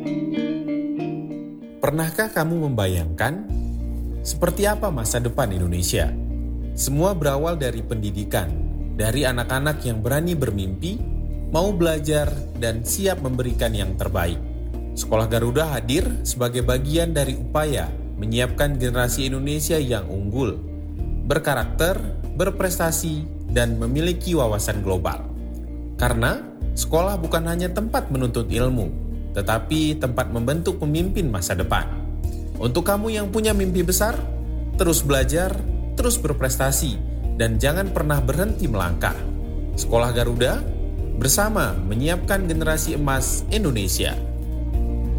Pernahkah kamu membayangkan seperti apa masa depan Indonesia? Semua berawal dari pendidikan, dari anak-anak yang berani bermimpi, mau belajar, dan siap memberikan yang terbaik. Sekolah Garuda hadir sebagai bagian dari upaya menyiapkan generasi Indonesia yang unggul, berkarakter, berprestasi, dan memiliki wawasan global. Karena sekolah bukan hanya tempat menuntut ilmu, tetapi tempat membentuk pemimpin masa depan. Untuk kamu yang punya mimpi besar, terus belajar, terus berprestasi, dan jangan pernah berhenti melangkah. Sekolah Garuda bersama menyiapkan generasi emas Indonesia.